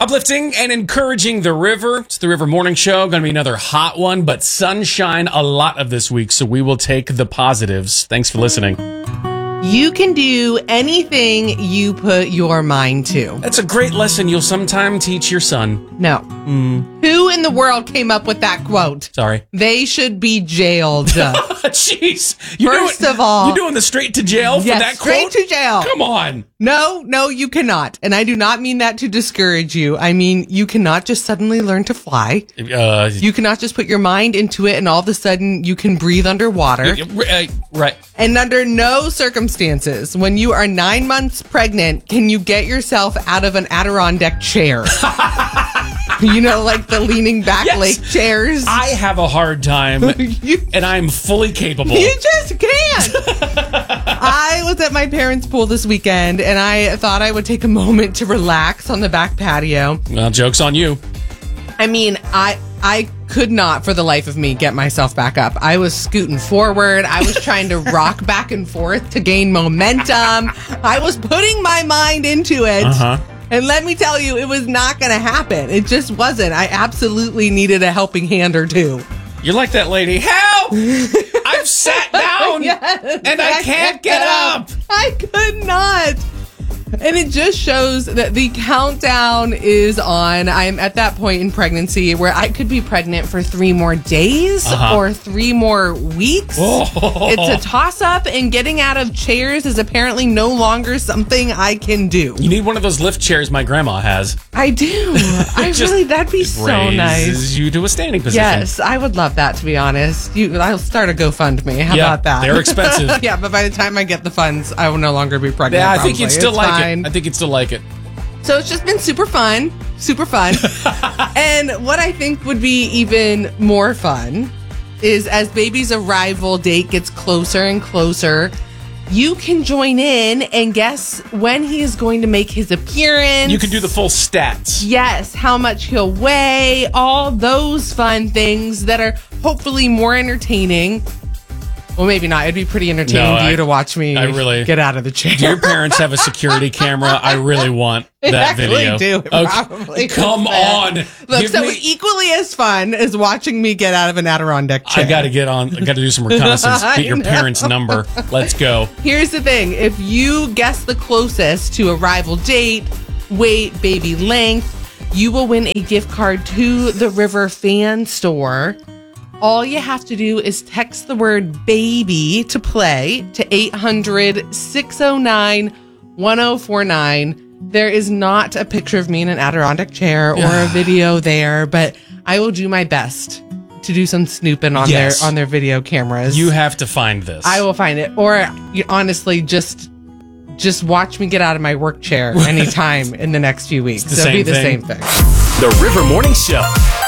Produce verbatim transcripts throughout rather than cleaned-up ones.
Uplifting and encouraging the river. It's the River Morning Show. Going to be another hot one, but sunshine a lot of this week, so we will take the positives. Thanks for listening. You can do anything you put your mind to. That's a great lesson you'll sometime teach your son. No. Mm. Who in the world came up with that quote? Sorry. They should be jailed. Jeez. First doing, of all. You're doing the straight to jail for yes, that straight quote? to jail. Come on. No, no, you cannot. And I do not mean that to discourage you. I mean, you cannot just suddenly learn to fly. Uh, you cannot just put your mind into it and all of a sudden you can breathe underwater. Uh, right. And under no circumstances, when you are nine months pregnant, can you get yourself out of an Adirondack chair. You know, like the leaning back yes. lake chairs. I have a hard time, you, and I'm fully capable. You just can't. I was at my parents' pool this weekend, and I thought I would take a moment to relax on the back patio. Well, joke's on you. I mean, I I could not, for the life of me, get myself back up. I was scooting forward. I was trying to rock back and forth to gain momentum. I was putting my mind into it. Uh-huh. And let me tell you, it was not going to happen. It just wasn't. I absolutely needed a helping hand or two. You're like that lady. Help! I've sat down yes, and I, I can't get up. up. I could not. And it just shows that the countdown is on. I'm at that point in pregnancy where I could be pregnant for three more days uh-huh. or three more weeks. Oh. It's a toss-up, and getting out of chairs is apparently no longer something I can do. You need one of those lift chairs my grandma has. I do. I really, that'd be so nice. Raises you to a standing position. Yes, I would love that, to be honest. You, I'll start a GoFundMe. How yeah, about that? They're expensive. Yeah, but by the time I get the funds, I will no longer be pregnant. Yeah, I probably. think you'd still it's like fine. it. I think you'd still like it. So it's just been super fun, super fun. And what I think would be even more fun is as baby's arrival date gets closer and closer, you can join in and guess when he is going to make his appearance. You can do the full stats. Yes, how much he'll weigh, all those fun things that are hopefully more entertaining. Well, maybe not. It'd be pretty entertaining no, to I, you to watch me I really, get out of the chair. Do your parents have a security camera? I really want that they video. Do. It okay. probably Come on. Look, Give so me... equally as fun as watching me get out of an Adirondack chair. I got to get on. I got to do some reconnaissance. Get your know. parents' number. Let's go. Here's the thing. If you guess the closest to arrival date, weight, baby length, you will win a gift card to the River Fan Store. All you have to do is text the word baby to play to eight hundred, six oh nine, one oh four nine. There is not a picture of me in an Adirondack chair or a video there, but I will do my best to do some snooping on yes. their on their video cameras. You have to find this. I will find it. Or you, honestly, just just watch me get out of my work chair anytime in the next few weeks. It's the It'll same be the thing. same thing. The River Morning Show.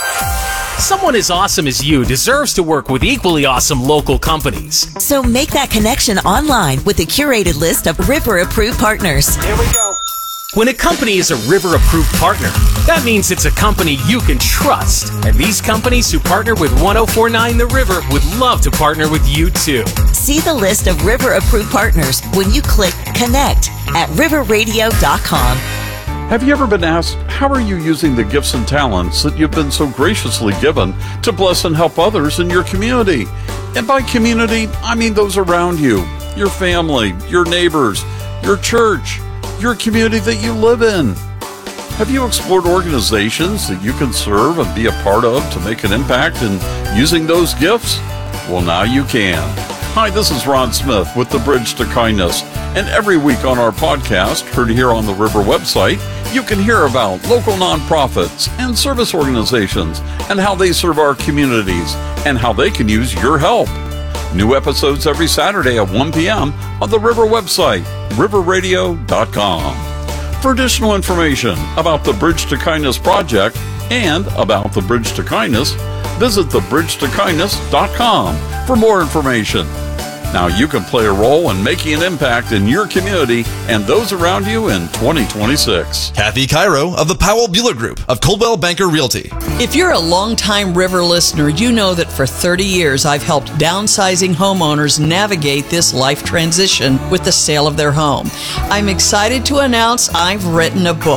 Someone as awesome as you deserves to work with equally awesome local companies. So make that connection online with a curated list of River-approved partners. Here we go. When a company is a River-approved partner, that means it's a company you can trust. And these companies who partner with one oh four nine The River would love to partner with you too. See the list of River-approved partners when you click Connect at river radio dot com. Have you ever been asked, how are you using the gifts and talents that you've been so graciously given to bless and help others in your community? And by community, I mean those around you, your family, your neighbors, your church, your community that you live in. Have you explored organizations that you can serve and be a part of to make an impact in using those gifts? Well, now you can. Hi, this is Ron Smith with The Bridge to Kindness, and every week on our podcast, heard here on the River website, you can hear about local nonprofits and service organizations and how they serve our communities and how they can use your help. New episodes every Saturday at one p.m. on the River website, river radio dot com. For additional information about the Bridge to Kindness project and about the Bridge to Kindness, visit the bridge to kindness dot com for more information. Now you can play a role in making an impact in your community and those around you in twenty twenty-six. Kathy Cairo of the Powell Bueller Group of Coldwell Banker Realty. If you're a longtime River listener, you know that for thirty years I've helped downsizing homeowners navigate this life transition with the sale of their home. I'm excited to announce I've written a book.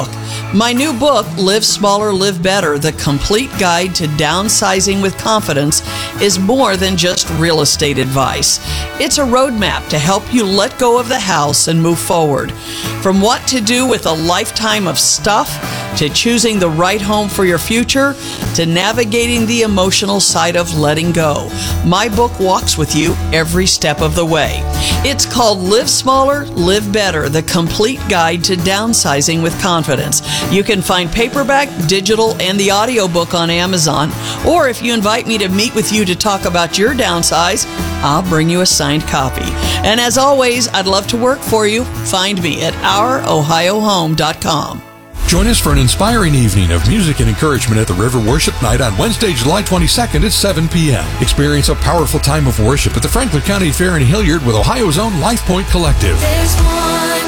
My new book, Live Smaller, Live Better, The Complete Guide to Downsizing with Confidence, is more than just real estate advice. It's a roadmap to help you let go of the house and move forward. From what to do with a lifetime of stuff, to choosing the right home for your future, to navigating the emotional side of letting go. My book walks with you every step of the way. It's called Live Smaller, Live Better, The Complete Guide to Downsizing with Confidence. You can find paperback, digital, and the audiobook on Amazon. Or if you invite me to meet with you to talk about your downsize, I'll bring you a signed copy. And as always, I'd love to work for you. Find me at our ohio home dot com. Join us for an inspiring evening of music and encouragement at the River Worship Night on Wednesday, July twenty-second at seven p.m. Experience a powerful time of worship at the Franklin County Fair in Hilliard with Ohio's own Life Point Collective. There's one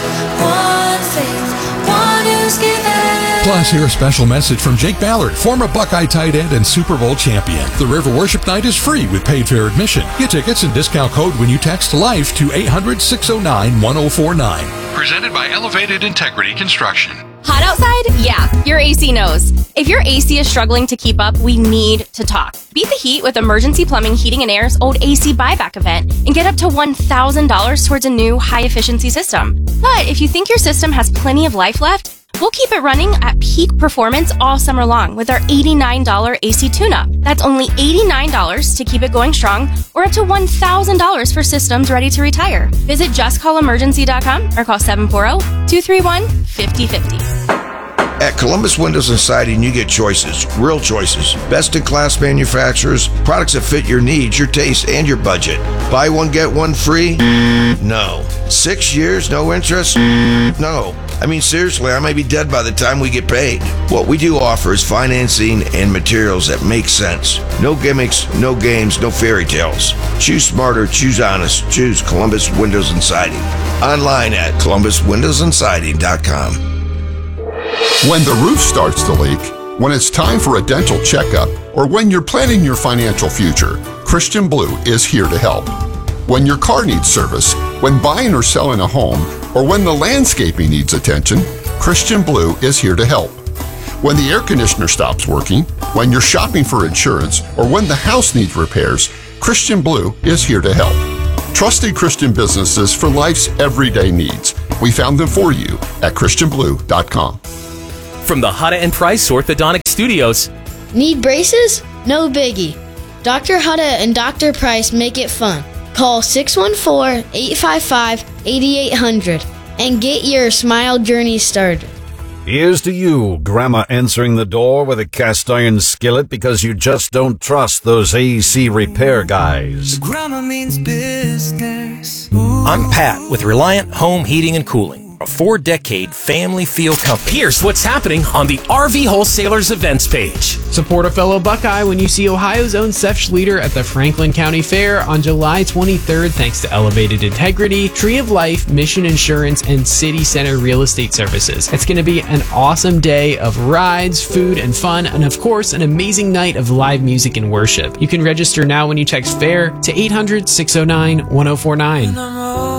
God, one faith, one who's given. Plus, hear a special message from Jake Ballard, former Buckeye tight end and Super Bowl champion. The River Worship Night is free with paid fair admission. Get tickets and discount code when you text LIFE to eight hundred, six oh nine, one oh four nine. Presented by Elevated Integrity Construction. Hot outside? Yeah, your A C knows. If your A C is struggling to keep up, we need to talk. Beat the heat with Emergency Plumbing, Heating and Air's Old A C Buyback event and get up to one thousand dollars towards a new high-efficiency system. But if you think your system has plenty of life left, we'll keep it running at peak performance all summer long with our eighty-nine dollars A C tune-up. That's only eighty-nine dollars to keep it going strong, or up to one thousand dollars for systems ready to retire. Visit just call emergency dot com or call seven four zero, two three one, five zero five zero. At Columbus Windows and Siding, you get choices, real choices. Best-in-class manufacturers, products that fit your needs, your taste, and your budget. Buy one, get one free? No. Six years, no interest? No. I mean, seriously, I may be dead by the time we get paid. What we do offer is financing and materials that make sense. No gimmicks, no games, no fairy tales. Choose smarter, choose honest, choose Columbus Windows and Siding. Online at columbus windows and siding dot com. When the roof starts to leak, when it's time for a dental checkup, or when you're planning your financial future, Christian Blue is here to help. When your car needs service, when buying or selling a home, or when the landscaping needs attention, Christian Blue is here to help. When the air conditioner stops working, when you're shopping for insurance, or when the house needs repairs, Christian Blue is here to help. Trusted Christian businesses for life's everyday needs. We found them for you at christian blue dot com. From the Hutta and Price Orthodontic Studios. Need braces? No biggie. Doctor Hutta and Doctor Price make it fun. Call six one four, eight five five, eight eight hundred and get your smile journey started. Here's to you, Grandma answering the door with a cast iron skillet because you just don't trust those A C repair guys. Grandma means business. I'm Pat with Reliant Home Heating and Cooling, a four-decade family feel company. Here's what's happening on the R V Wholesalers events page. Support a fellow Buckeye when you see Ohio's own Seth Schluter at the Franklin County Fair on July twenty-third, thanks to Elevated Integrity, Tree of Life, Mission Insurance, and City Center Real Estate Services. It's going to be an awesome day of rides, food, and fun, and of course, an amazing night of live music and worship. You can register now when you text FAIR to eight hundred, six oh nine, one oh four nine.